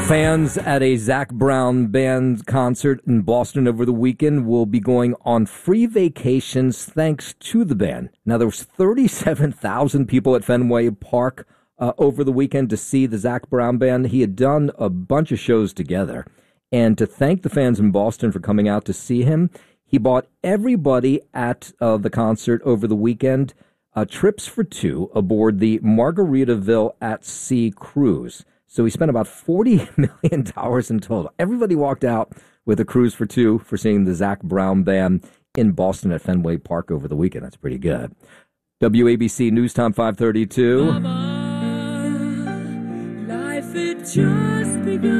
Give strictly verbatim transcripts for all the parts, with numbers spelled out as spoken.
Fans at a Zac Brown Band concert in Boston over the weekend will be going on free vacations thanks to the band. Now, there was thirty-seven thousand people at Fenway Park uh, over the weekend to see the Zac Brown Band. He had done a bunch of shows together. And to thank the fans in Boston for coming out to see him, he bought everybody at uh, the concert over the weekend uh, trips for two aboard the Margaritaville at Sea cruise. So he spent about forty million dollars in total. Everybody walked out with a cruise for two for seeing the Zac Brown Band in Boston at Fenway Park over the weekend. That's pretty good. W A B C News Time five thirty-two. Mama, life had just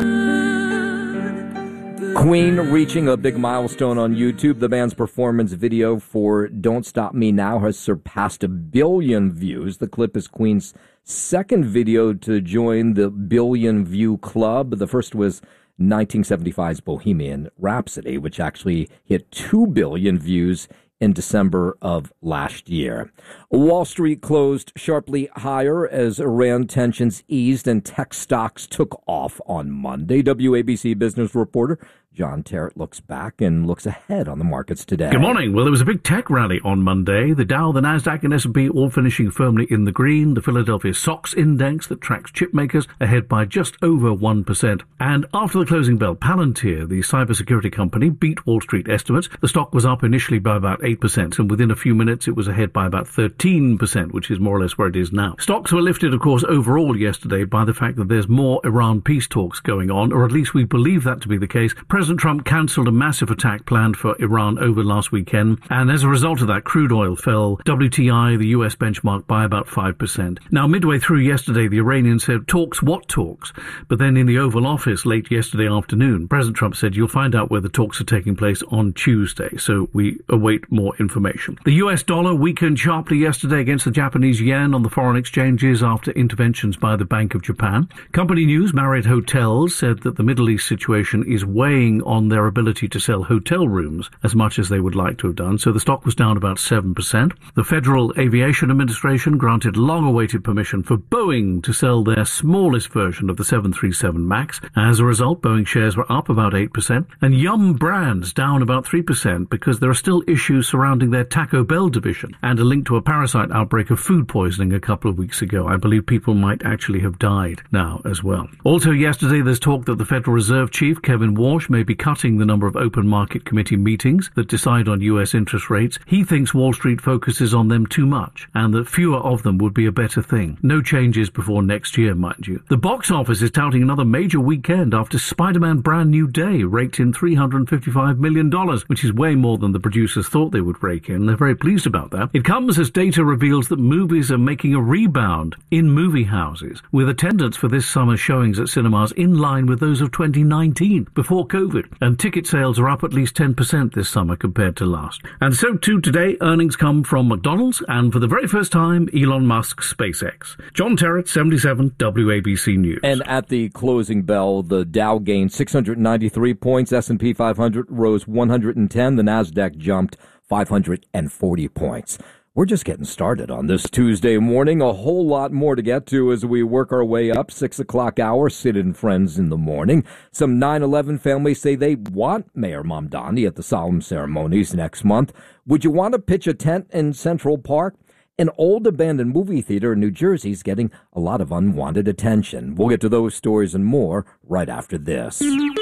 begun. Queen reaching a big milestone on YouTube. The band's performance video for Don't Stop Me Now has surpassed a billion views. The clip is Queen's second video to join the billion view club. The first was nineteen seventy-five's Bohemian Rhapsody, which actually hit two billion views in December of last year. Wall Street closed sharply higher as Iran tensions eased and tech stocks took off on Monday. W A B C business reporter John Terrett looks back and looks ahead on the markets today. Good morning. Well, there was a big tech rally on Monday. The Dow, the Nasdaq, and S and P all finishing firmly in the green. The Philadelphia S O X index that tracks chip makers ahead by just over one percent. And after the closing bell, Palantir, the cybersecurity company, beat Wall Street estimates. The stock was up initially by about eight percent, and within a few minutes it was ahead by about thirteen percent, which is more or less where it is now. Stocks were lifted, of course, overall yesterday by the fact that there's more Iran peace talks going on, or at least we believe that to be the case. President Trump cancelled a massive attack planned for Iran over last weekend, and as a result of that, crude oil fell, W T I, the U S benchmark, by about five percent. Now, midway through yesterday, the Iranians said, talks, what talks? But then in the Oval Office late yesterday afternoon, President Trump said, you'll find out where the talks are taking place on Tuesday, so we await more information. The U S dollar weakened sharply yesterday against the Japanese yen on the foreign exchanges after interventions by the Bank of Japan. Company news, Marriott Hotels said that the Middle East situation is weighing on their ability to sell hotel rooms as much as they would like to have done, so the stock was down about seven percent. The Federal Aviation Administration granted long-awaited permission for Boeing to sell their smallest version of the seven thirty-seven MAX. As a result, Boeing shares were up about eight percent, and Yum Brands down about three percent because there are still issues surrounding their Taco Bell division and a link to a parasite outbreak of food poisoning a couple of weeks ago. I believe people might actually have died now as well. Also yesterday, there's talk that the Federal Reserve Chief, Kevin Warsh, may be cutting the number of open market committee meetings that decide on U S interest rates. He thinks Wall Street focuses on them too much and that fewer of them would be a better thing. No changes before next year, mind you. The box office is touting another major weekend after Spider-Man Brand New Day raked in three hundred fifty-five million dollars, which is way more than the producers thought they would rake in. They're very pleased about that. It comes as data reveals that movies are making a rebound in movie houses, with attendance for this summer's showings at cinemas in line with those of twenty nineteen, before COVID. And ticket sales are up at least ten percent this summer compared to last. And so too today, earnings come from McDonald's and for the very first time, Elon Musk's SpaceX. John Terrett, seventy-seven, W A B C News. And at the closing bell, the Dow gained six hundred ninety-three points, S and P five hundred rose one hundred ten, the Nasdaq jumped five hundred forty points. We're just getting started on this Tuesday morning. A whole lot more to get to as we work our way up. Six o'clock hour, Sid and Friends in the morning. Some nine eleven families say they want Mayor Mamdani at the solemn ceremonies next month. Would you want to pitch a tent in Central Park? An old abandoned movie theater in New Jersey is getting a lot of unwanted attention. We'll get to those stories and more right after this.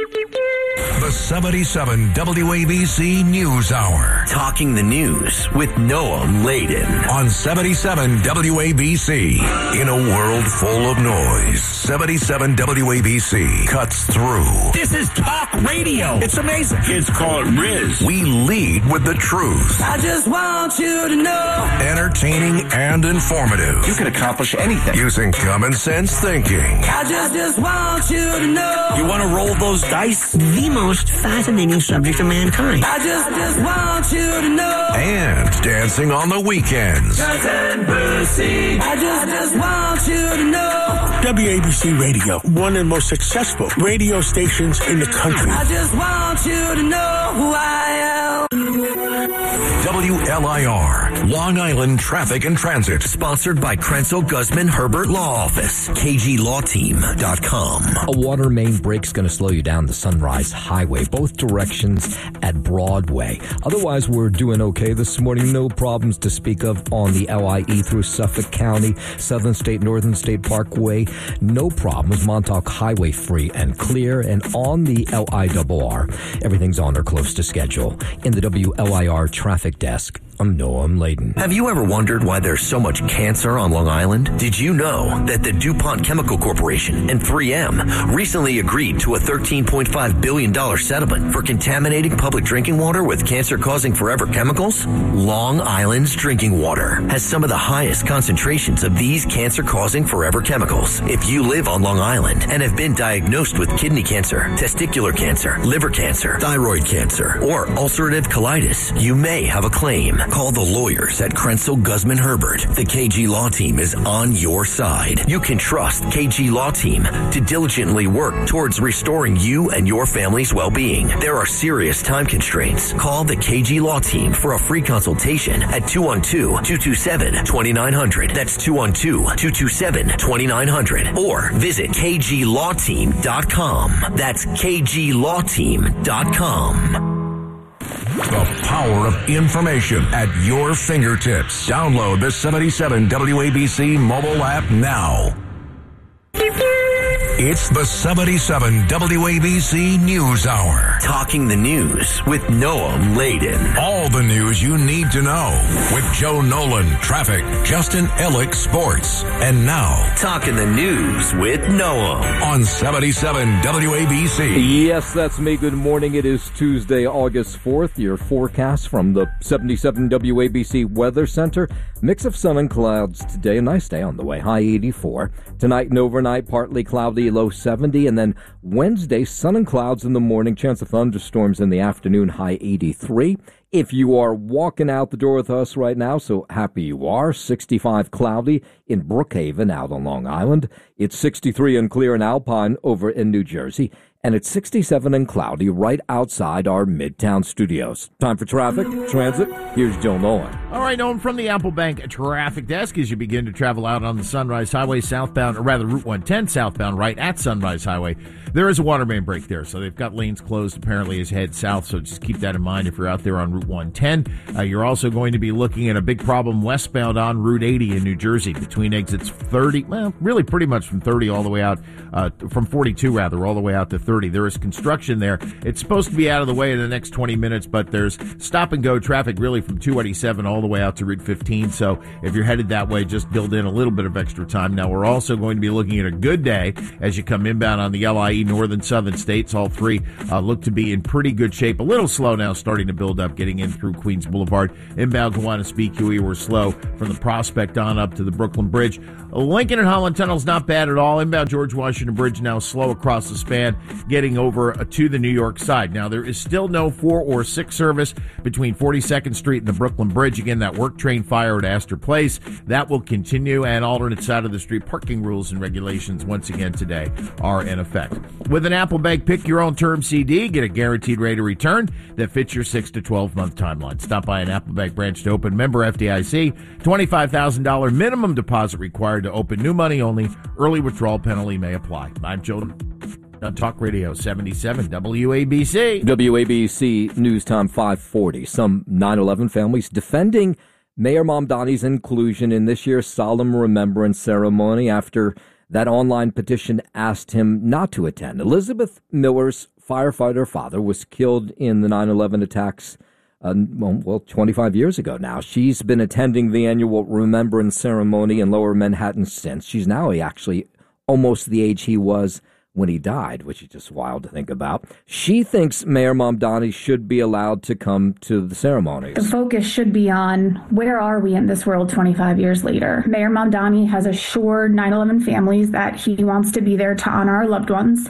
The seventy-seven W A B C News Hour. Talking the news with Noam Laden. On seventy-seven W A B C. In a world full of noise, seventy-seven W A B C cuts through. This is talk radio. It's amazing. It's called Riz. We lead with the truth. I just want you to know. Entertaining and informative. You can accomplish anything. Using common sense thinking. I just, just want you to know. You want to roll those dice? The most fascinating subject of mankind. I just, just want you to know. And dancing on the weekends. Guns and Brucey. I just, just want you to know. W A B C Radio, one of the most successful radio stations in the country. I just want you to know who I am. W L I R, Long Island Traffic and Transit. Sponsored by Krenzel Guzman Herbert Law Office, K G law team dot com. A water main break's going to slow you down the Sunrise Highway, both directions at Broadway. Otherwise, we're doing okay this morning. No problems to speak of on the L I E through Suffolk County, Southern State, Northern State Parkway. No problems. Montauk Highway free and clear. And on the L I R R, everything's on or close to schedule. In the W L I R traffic desk, I'm Noam Layden. Have you ever wondered why there's so much cancer on Long Island? Did you know that the DuPont Chemical Corporation and three M recently agreed to a thirteen point five billion dollars settlement for contaminating public drinking water with cancer-causing forever chemicals? Long Island's drinking water has some of the highest concentrations of these cancer-causing forever chemicals. If you live on Long Island and have been diagnosed with kidney cancer, testicular cancer, liver cancer, thyroid cancer, or ulcerative colitis, you may have a claim. Call the lawyers at Krenzel Guzman Herbert. The K G Law Team is on your side. You can trust K G Law Team to diligently work towards restoring you and your family's well-being. There are serious time constraints. Call the K G Law Team for a free consultation at two one two, two two seven, two nine zero zero. That's two one two, two two seven, two nine zero zero. Or visit K G law team dot com. That's K G law team dot com. The power of information at your fingertips. Download the seventy-seven W A B C mobile app now. It's the seventy-seven W A B C News Hour. Talking the news with Noam Layden. All the news you need to know with Joe Nolan, traffic, Justin Ellick, sports. And now, Talking the news with Noam on seventy-seven W A B C. Yes, that's me. Good morning. It is Tuesday, August fourth. Your forecast from the seventy-seven W A B C Weather Center. Mix of sun and clouds today. A nice day on the way. High eighty-four. Tonight and overnight, partly cloudy, low seventy. And then Wednesday, sun and clouds in the morning. Chance of thunderstorms in the afternoon, high eighty-three. If you are walking out the door with us right now, so happy you are, sixty-five cloudy in Brookhaven out on Long Island. It's sixty-three and clear in Alpine over in New Jersey. And it's sixty-seven and cloudy right outside our Midtown studios. Time for traffic, transit. Here's Joe Nolan. All right, Noam from the Apple Bank Traffic Desk as you begin to travel out on the Sunrise Highway southbound, or rather Route one ten southbound, right at Sunrise Highway. There is a water main break there, so they've got lanes closed apparently as you head south, so just keep that in mind if you're out there on Route one ten. Uh, you're also going to be looking at a big problem westbound on Route eighty in New Jersey between exits thirty, well, really pretty much from thirty all the way out, uh, from forty-two rather, all the way out to thirty. There is construction there. It's supposed to be out of the way in the next twenty minutes, but there's stop-and-go traffic really from two eighty-seven all the way out to Route fifteen, so if you're headed that way, just build in a little bit of extra time. Now, we're also going to be looking at a good day as you come inbound on the L I E northern southern states. All three uh, look to be in pretty good shape. A little slow now, starting to build up, getting in through Queens Boulevard. Inbound Kiwanis B Q E were slow from the Prospect on up to the Brooklyn Bridge. Lincoln and Holland Tunnel's not bad at all. Inbound George Washington Bridge now slow across the span, getting over to the New York side. Now, there is still no four or six service between forty-second Street and the Brooklyn Bridge. Again, that work train fire at Astor Place, that will continue, and alternate side of the street parking rules and regulations once again today are in effect. With an Apple Bank Pick Your Own Term C D, get a guaranteed rate of return that fits your six to twelve month timeline. Stop by an Apple Bank branch to open. Member F D I C, twenty-five thousand dollars minimum deposit required to open. New money only. Early withdrawal penalty may apply. I'm Joe on Talk Radio seventy-seven W A B C. W A B C News Time five forty. Some nine eleven families defending Mayor Mamdani's inclusion in this year's solemn remembrance ceremony after that online petition asked him not to attend. Elizabeth Miller's firefighter father was killed in the nine eleven attacks Uh, well, twenty-five years ago now. She's been attending the annual remembrance ceremony in Lower Manhattan since. She's now actually almost the age he was when he died, which is just wild to think about. She thinks Mayor Mamdani should be allowed to come to the ceremonies. The focus should be on where are we in this world twenty-five years later. Mayor Mamdani has assured nine eleven families that he wants to be there to honor our loved ones,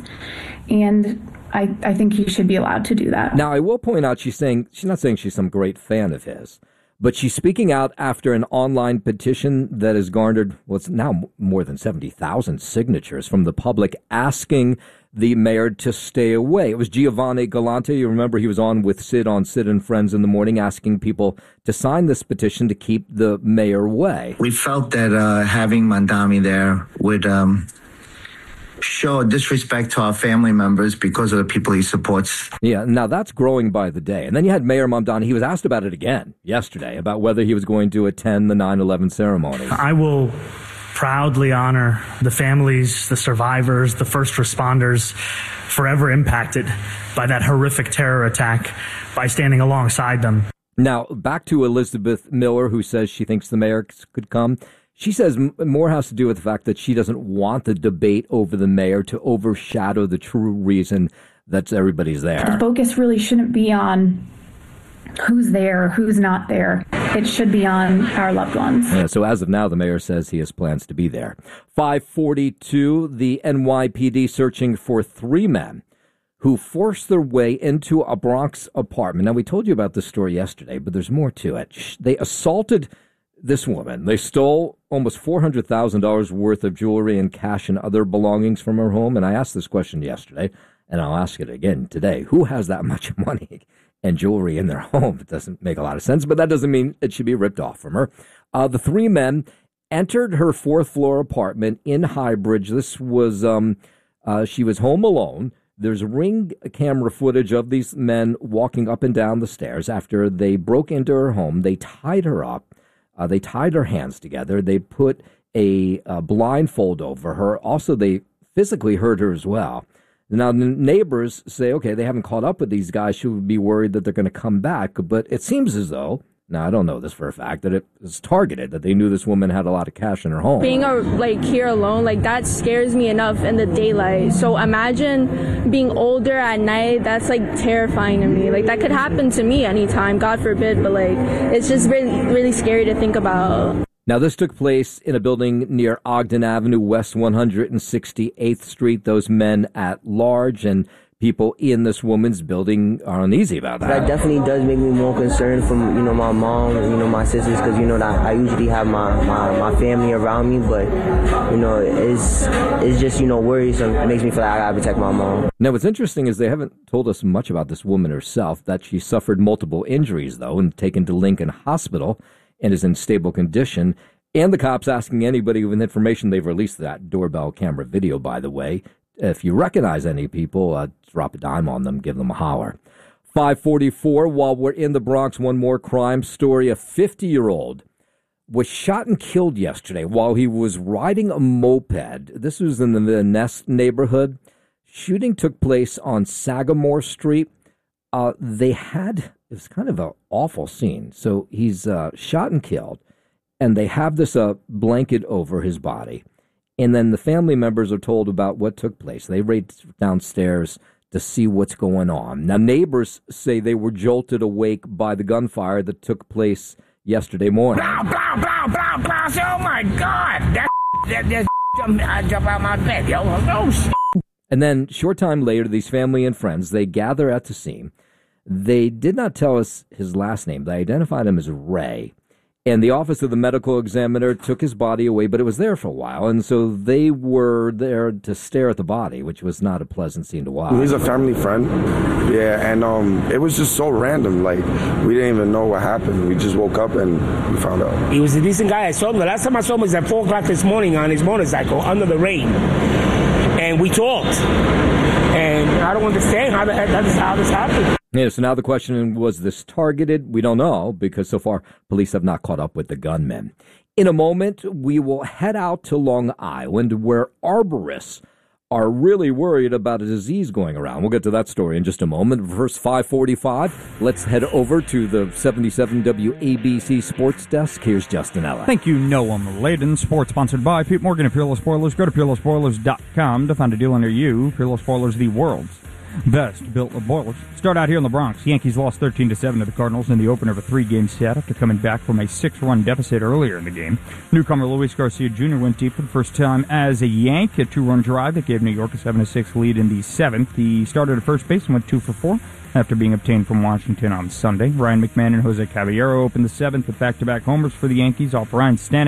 and I, I think he should be allowed to do that. Now, I will point out she's saying she's not saying she's some great fan of his, but she's speaking out after an online petition that has garnered, well, it's now more than seventy thousand signatures from the public asking the mayor to stay away. It was Giovanni Galante. You remember he was on with Sid on Sid and Friends in the morning asking people to sign this petition to keep the mayor away. We felt that uh, having Mamdani there would um, show disrespect to our family members because of the people he supports. Yeah, now that's growing by the day. And then you had Mayor Mamdani. He was asked about it again yesterday, about whether he was going to attend the nine eleven ceremony. I will proudly honor the families, the survivors, the first responders forever impacted by that horrific terror attack by standing alongside them. Now, back to Elizabeth Miller, who says she thinks the mayor could come. She says more has to do with the fact that she doesn't want the debate over the mayor to overshadow the true reason that everybody's there. The focus really shouldn't be on who's there, who's not there. It should be on our loved ones. Yeah, so as of now, the mayor says he has plans to be there. five forty-two, the N Y P D searching for three men who forced their way into a Bronx apartment. Now, we told you about this story yesterday, but there's more to it. They assaulted this woman. They stole almost four hundred thousand dollars worth of jewelry and cash and other belongings from her home. And I asked this question yesterday, and I'll ask it again today. Who has that much money and jewelry in their home? It doesn't make a lot of sense, but that doesn't mean it should be ripped off from her. Uh, the three men entered her fourth floor apartment in Highbridge. This was, um, uh, she was home alone. There's ring camera footage of these men walking up and down the stairs. After they broke into her home, they tied her up. Uh, they tied her hands together. They put a, a blindfold over her. Also, they physically hurt her as well. Now, the neighbors say, okay, they haven't caught up with these guys. She would be worried that they're going to come back. But it seems as though, now I don't know this for a fact, that it was targeted, that they knew this woman had a lot of cash in her home. Being a, like here alone, like that scares me enough in the daylight. So imagine being older at night. That's like terrifying to me. Like that could happen to me anytime, God forbid. But like it's just really, really scary to think about. Now, this took place in a building near Ogden Avenue, West one hundred sixty-eighth Street. Those men at large and people in this woman's building are uneasy about that. That definitely does make me more concerned from, you know, my mom and, you know, my sisters, because, you know, that I usually have my, my, my family around me, but, you know, it's, it's just, you know, worrisome. It makes me feel like I gotta protect my mom. Now, what's interesting is they haven't told us much about this woman herself, that she suffered multiple injuries, though, and taken to Lincoln Hospital and is in stable condition. And the cops asking anybody with information. They've released that doorbell camera video, by the way. If you recognize any people, uh, drop a dime on them, give them a holler. five forty-four, while we're in the Bronx, one more crime story. A fifty-year-old was shot and killed yesterday while he was riding a moped. This was in the Van Ness neighborhood. Shooting took place on Sagamore Street. Uh, they had, it was kind of an awful scene. So he's uh, shot and killed, and they have this uh, blanket over his body. And then the family members are told about what took place. They raced downstairs to see what's going on. Now, neighbors say they were jolted awake by the gunfire that took place yesterday morning. Blah, blah, blah, blah, blah. Oh, my God. That, that, that, I jump out my bed, yo. Oh, shit. And then, short time later, these family and friends, they gather at the scene. They did not tell us his last name. They identified him as Ray. And the office of the medical examiner took his body away, but it was there for a while. And so they were there to stare at the body, which was not a pleasant scene to watch. He's a family friend. Yeah, and um, it was just so random. Like, we didn't even know what happened. We just woke up and we found out. He was a decent guy. I saw him. The last time I saw him was at four o'clock this morning on his motorcycle under the rain. And we talked. And I don't understand how, the, how, this, how this happened. Yeah, so now the question, was this targeted? We don't know, because so far police have not caught up with the gunmen. In a moment, we will head out to Long Island, where arborists are really worried about a disease going around. We'll get to that story in just a moment. First, five forty-five, let's head over to the seventy-seven W A B C Sports Desk. Here's Justin Ella. Thank you, Noam Layden. Sports sponsored by Pete Morgan and Peerless Spoilers. Go to peerless spoilers dot com to find a deal near you. Peerless Spoilers, the world's best built boilers. Start out here in the Bronx. Yankees lost thirteen to seven to the Cardinals in the opener of a three-game set after coming back from a six-run deficit earlier in the game. Newcomer Luis Garcia Junior went deep for the first time as a Yank, a two-run drive that gave New York a seven to six lead in the seventh. He started at first base and went two for four after being obtained from Washington on Sunday. Ryan McMahon and Jose Caballero opened the seventh with back-to-back homers for the Yankees off Ryan Stanek.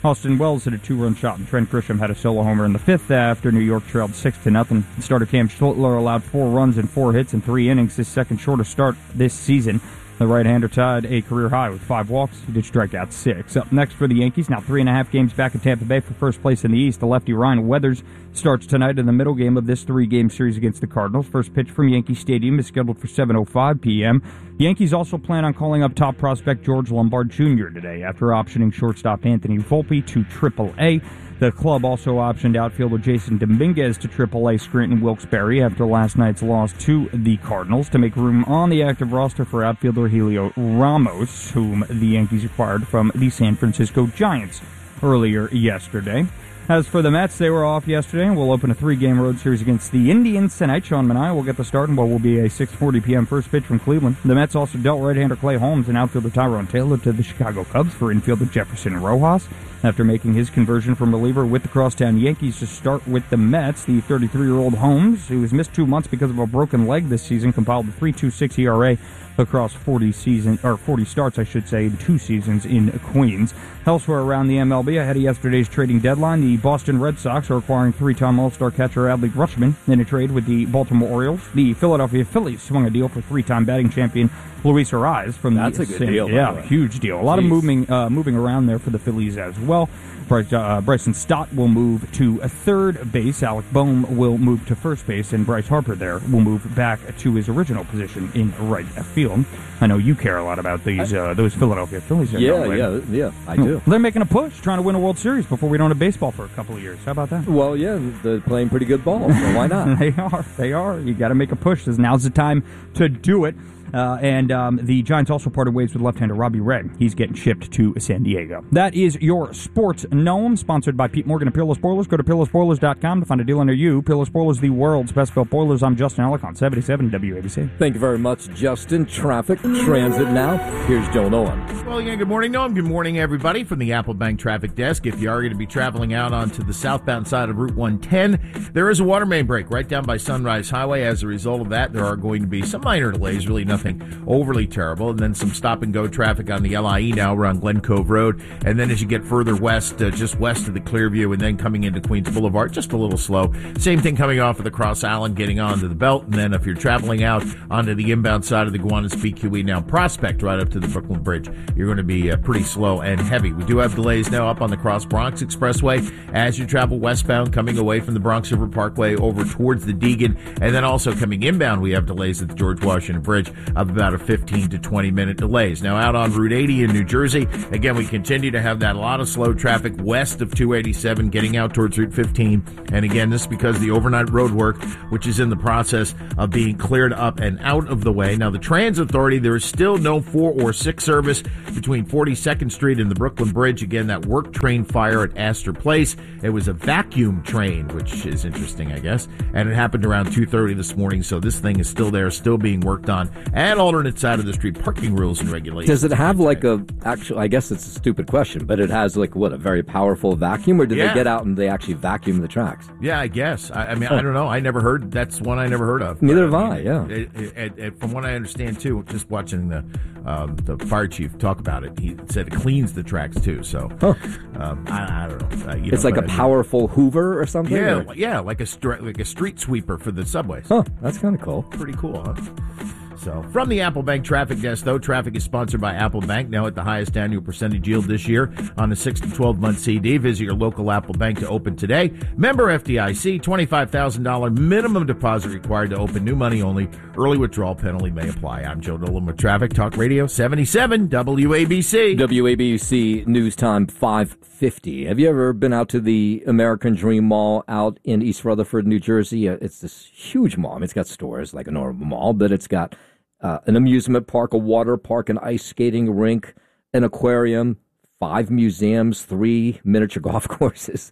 Austin Wells hit a two-run shot, and Trent Grisham had a solo homer in the fifth after New York trailed six to nothing. Starter Cam Schlittler allowed four runs and four hits in three innings, his second shortest start this season. The right-hander tied a career high with five walks. He did strike out six. Up next for the Yankees, now three and a half games back in Tampa Bay for first place in the East. The lefty Ryan Weathers starts tonight in the middle game of this three-game series against the Cardinals. First pitch from Yankee Stadium is scheduled for seven oh five p.m. Yankees also plan on calling up top prospect George Lombard Junior today after optioning shortstop Anthony Volpe to triple A. The club also optioned outfielder Jason Dominguez to triple A Scranton Wilkes-Barre after last night's loss to the Cardinals to make room on the active roster for outfielder Helio Ramos, whom the Yankees acquired from the San Francisco Giants earlier yesterday. As for the Mets, they were off yesterday and will open a three-game road series against the Indians tonight. Sean Manaea will get the start in what will be a six forty p.m. first pitch from Cleveland. The Mets also dealt right-hander Clay Holmes and outfielder Tyrone Taylor to the Chicago Cubs for infielder Jefferson Rojas. After making his conversion from reliever with the crosstown Yankees to start with the Mets, the thirty-three-year-old Holmes, who has missed two months because of a broken leg this season, compiled a three point two six E R A across forty season or forty starts, I should say, in two seasons in Queens. Elsewhere around the M L B, ahead of yesterday's trading deadline, the Boston Red Sox are acquiring three-time All-Star catcher Adley Rutschman in a trade with the Baltimore Orioles. The Philadelphia Phillies swung a deal for three-time batting champion Luis Arraez from That's the a good San- deal. Yeah, huge deal. A lot Jeez. of moving uh, moving around there for the Phillies as well. Bryce, uh, Bryson Stott will move to a third base. Alec Boehm will move to first base, and Bryce Harper there will move back to his original position in right field. I know you care a lot about these uh, those Philadelphia Phillies. There, Yeah, don't we? yeah, yeah, I do. They're making a push, trying to win a World Series before we don't have baseball for a couple of years. How about that? Well, yeah, they're playing pretty good ball, so why not? They are. They are. You got to make a push. Now's the time to do it. Uh, and um, the Giants also parted ways with left-hander Robbie Ray. He's getting shipped to San Diego. That is your Sports Gnome, sponsored by Pete Morgan of Peerless Boilers. Go to peerless boilers dot com to find a dealer near you. Peerless Boilers, the world's best-built boilers. I'm Justin Ellick on seventy-seven W A B C. Thank you very much, Justin. Traffic, transit now. Here's Joe Nolan. Well, again, good morning, Noam. Good morning, everybody, from the Apple Bank Traffic Desk. If you are going to be traveling out onto the southbound side of Route one ten, there is a water main break right down by Sunrise Highway. As a result of that, there are going to be some minor delays, really nothing overly terrible, and then some stop-and-go traffic on the L I E now around Glen Cove Road, and then as you get further west, uh, just west of the Clearview, and then coming into Queens Boulevard, just a little slow. Same thing coming off of the Cross Island, getting onto the belt, and then if you're traveling out onto the inbound side of the Gowanus B Q E, now Prospect, right up to the Brooklyn Bridge, you're going to be uh, pretty slow and heavy. We do have delays now up on the Cross Bronx Expressway as you travel westbound, coming away from the Bronx River Parkway over towards the Deegan, and then also coming inbound, we have delays at the George Washington Bridge of about a fifteen to twenty minute delays. Now out on Route eighty in New Jersey, again, we continue to have that a lot of slow traffic west of two eighty-seven getting out towards Route fifteen. And again, this is because of the overnight road work, which is in the process of being cleared up and out of the way. Now the Transit Authority, there is still no four or six service between forty-second Street and the Brooklyn Bridge. Again, that work train fire at Astor Place. It was a vacuum train, which is interesting, I guess. And it happened around two thirty this morning, so this thing is still there, still being worked on. And alternate side of the street parking rules and regulations. Does it have like a actual? I guess it's a stupid question, but it has like what, a very powerful vacuum, or did Yeah. they get out and they actually vacuum the tracks? Yeah, I guess. I, I mean, I don't know. I never heard. That's one I never heard of. Neither But, have I. mean, Yeah. It, it, it, it, from what I understand too, just watching the um, the fire chief talk about it, he said it cleans the tracks too. So um, I, I don't know. Uh, you It's know, like a but I mean- powerful Hoover or something. Yeah, or- li- yeah, like a str- like a street sweeper for the subways. Huh, that's kind of cool. Pretty cool, huh? So, from the Apple Bank Traffic Desk, though, traffic is sponsored by Apple Bank, now at the highest annual percentage yield this year on a six to twelve month C D. Visit your local Apple Bank to open today. Member F D I C, twenty-five thousand dollars minimum deposit required to open. New money only. Early withdrawal penalty may apply. I'm Joe Nolan with Traffic Talk Radio seventy-seven W A B C. W A B C News Time five fifty. Have you ever been out to the American Dream Mall out in East Rutherford, New Jersey? Uh, It's this huge mall. I mean, it's got stores like a normal mall, but it's got uh, an amusement park, a water park, an ice skating rink, an aquarium, five museums, three miniature golf courses.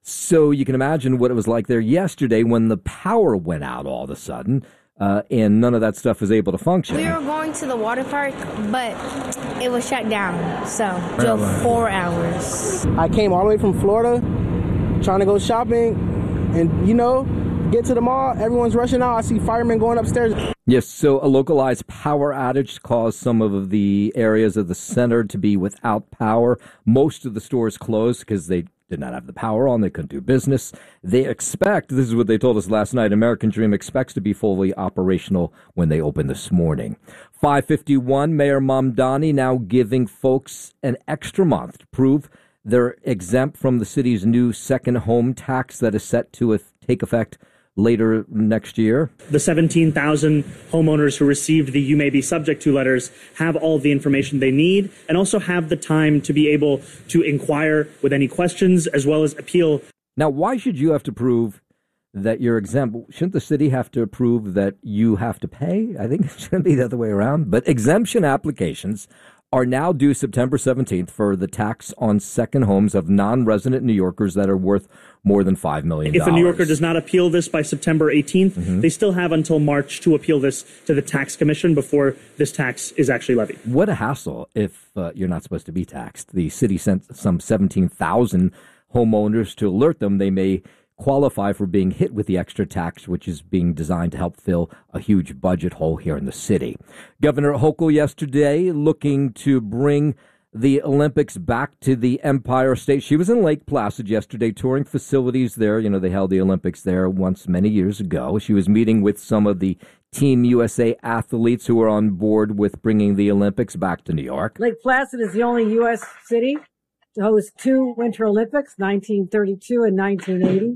So you can imagine what it was like there yesterday when the power went out all of a sudden. Uh, and none of that stuff was able to function. We were going to the water park, but it was shut down, so drove four hours. I came all the way from Florida trying to go shopping, and, you know, get to the mall, everyone's rushing out. I see firemen going upstairs. Yes, so a localized power outage caused some of the areas of the center to be without power. Most of the stores closed because they did not have the power on. They couldn't do business. They expect, this is what they told us last night, American Dream expects to be fully operational when they open this morning. five fifty-one, Mayor Mamdani now giving folks an extra month to prove they're exempt from the city's new second home tax that is set to take effect later next year. The seventeen thousand homeowners who received the You May Be Subject To letters have all the information they need and also have the time to be able to inquire with any questions as well as appeal. Now, why should you have to prove that you're exempt? Shouldn't the city have to prove that you have to pay? I think it shouldn't be the other way around. But exemption applications are now due September seventeenth for the tax on second homes of non-resident New Yorkers that are worth more than five million dollars. If a New Yorker does not appeal this by September eighteenth, mm-hmm. they still have until March to appeal this to the tax commission before this tax is actually levied. What a hassle if uh, you're not supposed to be taxed. The city sent some seventeen thousand homeowners to alert them they may qualify for being hit with the extra tax, which is being designed to help fill a huge budget hole here in the city. Governor Hochul yesterday looking to bring the Olympics back to the Empire State. She was in Lake Placid yesterday touring facilities there. You know, they held the Olympics there once many years ago. She was meeting with some of the Team U S A athletes who are on board with bringing the Olympics back to New York. Lake Placid is the only U S city to host two Winter Olympics, nineteen thirty-two and nineteen eighty.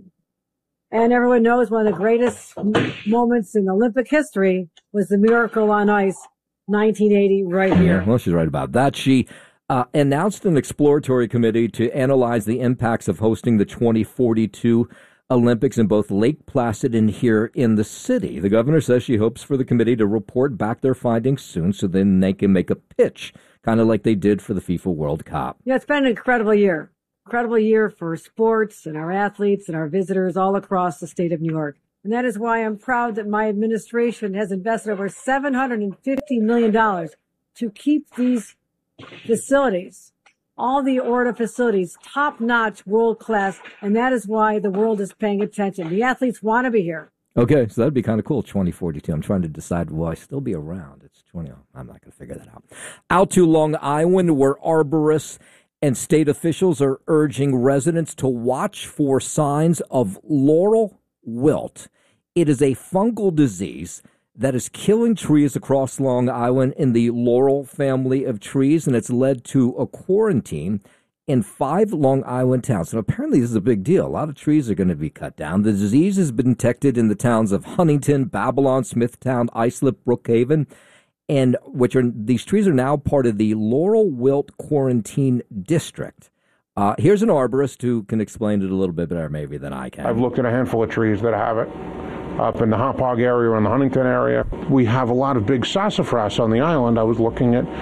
And everyone knows one of the greatest moments in Olympic history was the Miracle on Ice, nineteen eighty, right here. Yeah, well, she's right about that. She uh, announced an exploratory committee to analyze the impacts of hosting the twenty forty-two Olympics in both Lake Placid and here in the city. The governor says she hopes for the committee to report back their findings soon so then they can make a pitch, kind of like they did for the FIFA World Cup. Yeah, it's been an incredible year. Incredible year for sports and our athletes and our visitors all across the state of New York. And that is why I'm proud that my administration has invested over seven hundred fifty million dollars to keep these facilities, all the O R D A facilities, top-notch, world-class, and that is why the world is paying attention. The athletes want to be here. Okay, so that'd be kind of cool, twenty forty-two. I'm trying to decide, will I still be around? It's twenty. I'm not going to figure that out. Out to Long Island, where arborists and state officials are urging residents to watch for signs of laurel wilt. It is a fungal disease that is killing trees across Long Island in the laurel family of trees, and it's led to a quarantine in five Long Island towns. And apparently this is a big deal. A lot of trees are going to be cut down. The disease has been detected in the towns of Huntington, Babylon, Smithtown, Islip, Brookhaven, and which are these trees are now part of the Laurel Wilt Quarantine District. Uh, here's an arborist who can explain it a little bit better maybe than I can. I've looked at a handful of trees that have it. Up in the Hauppauge area or in the Huntington area, we have a lot of big sassafras on the island. I was looking at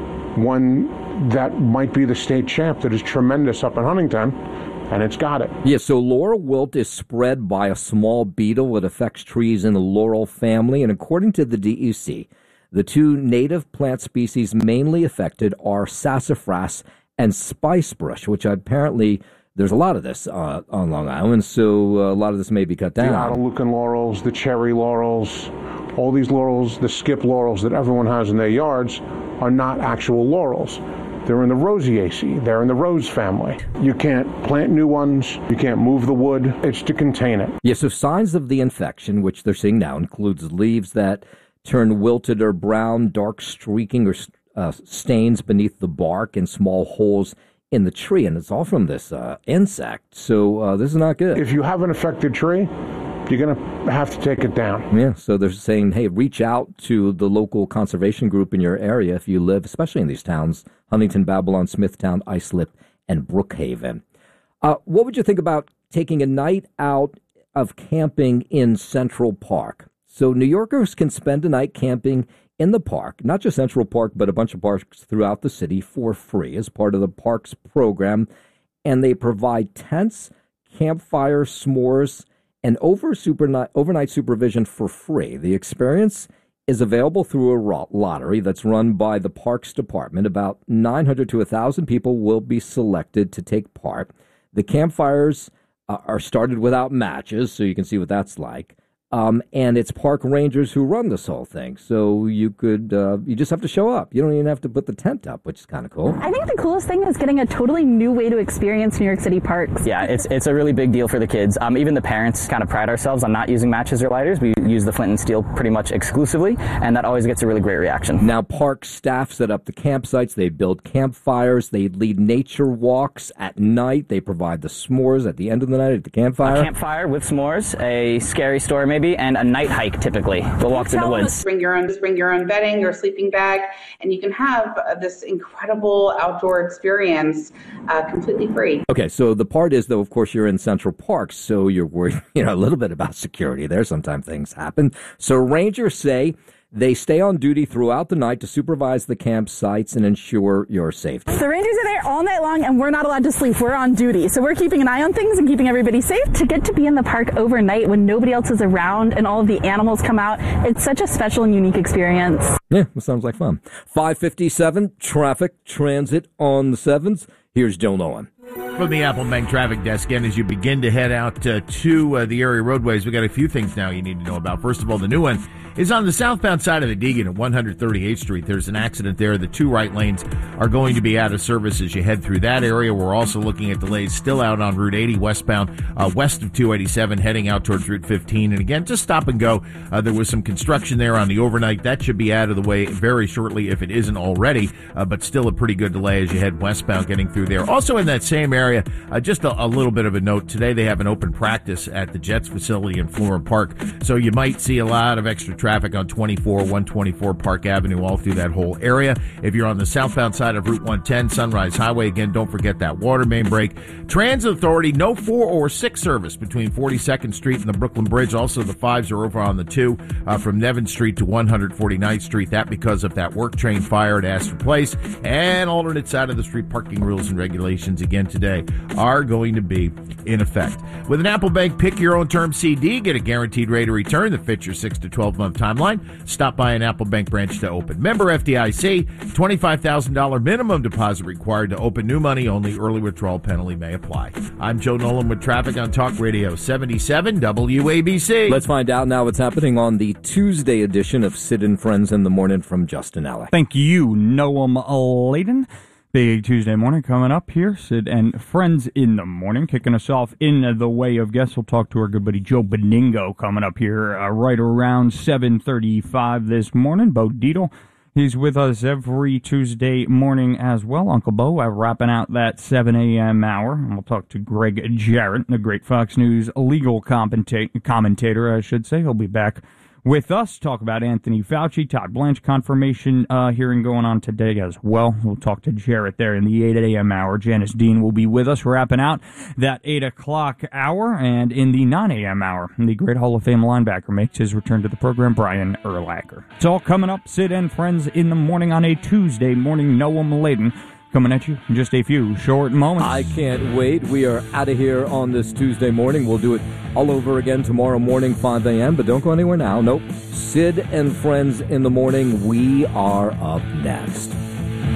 one that might be the state champ that is tremendous up in Huntington, and it's got it. Yeah, so laurel wilt is spread by a small beetle. It affects trees in the laurel family, and according to the D E C, the two native plant species mainly affected are sassafras and spicebush, which apparently there's a lot of this uh, on Long Island, so uh, a lot of this may be cut down. The Adelucan laurels, the cherry laurels, all these laurels, the skip laurels that everyone has in their yards are not actual laurels. They're in the Roseaceae. They're in the rose family. You can't plant new ones. You can't move the wood. It's to contain it. Yeah, so signs of the infection, which they're seeing now, includes leaves that turn wilted or brown, dark streaking or uh, stains beneath the bark, and small holes in the tree. And it's all from this uh, insect. So uh, this is not good. If you have an affected tree, you're going to have to take it down. Yeah, so they're saying, hey, reach out to the local conservation group in your area if you live, especially in these towns, Huntington, Babylon, Smithtown, Islip, and Brookhaven. Uh, what would you think about taking a night out of camping in Central Park? So New Yorkers can spend a night camping in the park, not just Central Park, but a bunch of parks throughout the city for free as part of the parks program. And they provide tents, campfire, s'mores, and over super, overnight supervision for free. The experience is available through a lottery that's run by the Parks Department. About nine hundred to one thousand people will be selected to take part. The campfires uh, are started without matches, so you can see what that's like. Um, and it's park rangers who run this whole thing. So you could, uh, you just have to show up. You don't even have to put the tent up, which is kind of cool. I think the coolest thing is getting a totally new way to experience New York City parks. Yeah, it's it's a really big deal for the kids. Um, even the parents kind of pride ourselves on not using matches or lighters. We use the flint and steel pretty much exclusively, and that always gets a really great reaction. Now, park staff set up the campsites. They build campfires. They lead nature walks at night. They provide the s'mores at the end of the night at the campfire. A campfire with s'mores, a scary story maybe, and a night hike typically. We'll walk through the woods. Bring your own, just bring your own bedding or sleeping bag, and you can have uh, this incredible outdoor experience uh, completely free. Okay, so the part is, though, of course, you're in Central Park, so you're worried, you know, a little bit about security there. Sometimes things happen. So rangers say they stay on duty throughout the night to supervise the campsites and ensure your safety. The rangers are there all night long, and we're not allowed to sleep. We're on duty. So we're keeping an eye on things and keeping everybody safe. To get to be in the park overnight when nobody else is around and all of the animals come out, it's such a special and unique experience. Yeah, it sounds like fun. five fifty-seven, traffic, transit on the sevens. Here's Joe Nolan. From the Apple Bank traffic desk, and as you begin to head out uh, to uh, the area roadways, we got a few things now you need to know about. First of all, the new one is on the southbound side of the Deegan at one thirty-eighth Street. There's an accident there. The two right lanes are going to be out of service as you head through that area. We're also looking at delays still out on Route eighty westbound, uh, west of two eighty-seven, heading out towards Route fifteen. And again, just stop and go. Uh, there was some construction there on the overnight. That should be out of the way very shortly if it isn't already, uh, but still a pretty good delay as you head westbound getting through there. Also in that same area, uh, just a, a little bit of a note. Today they have an open practice at the Jets facility in Florham Park, so you might see a lot of extra traffic on twenty-four, one twenty-four Park Avenue, all through that whole area. If you're on the southbound side of Route one ten, Sunrise Highway, again, don't forget that water main break. Transit Authority, no four or six service between forty-second Street and the Brooklyn Bridge. Also, the fives are over on the two uh, from Nevin Street to one forty-ninth Street. That because of that work train fire at Astor Place. And alternate side of the street parking rules and regulations again today are going to be in effect. With an Apple Bank Pick Your Own Term C D, get a guaranteed rate of return that fits your six to twelve month timeline. Stop by an Apple Bank branch to open. Member F D I C, twenty-five thousand dollars minimum deposit required to open. New money only. Early withdrawal penalty may apply. I'm Joe Nolan with traffic on Talk Radio seventy-seven W A B C. Let's find out now what's happening on the Tuesday edition of Sid and Friends in the Morning from Justin Alec. Thank you, Noam Layden. Big Tuesday morning coming up here. Sid and Friends in the Morning. Kicking us off in the way of guests. We'll talk to our good buddy Joe Beningo coming up here uh, right around seven thirty-five this morning. Bo Dietl, he's with us every Tuesday morning as well. Uncle Bo, uh, wrapping out that seven a.m. hour. And we'll talk to Greg Jarrett, the great Fox News legal commenta- commentator, I should say. He'll be back with us, talk about Anthony Fauci, Todd Blanche confirmation uh, hearing going on today as well. We'll talk to Jarrett there in the eight a.m. hour. Janice Dean will be with us, wrapping out that eight o'clock hour. And in the nine a.m. hour, the great Hall of Fame linebacker makes his return to the program, Brian Urlacher. It's all coming up, Sid and Friends in the Morning on a Tuesday morning. Noam Layden coming at you in just a few short moments. I can't wait. We are out of here on this Tuesday morning. We'll do it all over again tomorrow morning, five a.m., but don't go anywhere now. Nope. Sid and Friends in the Morning. We are up next.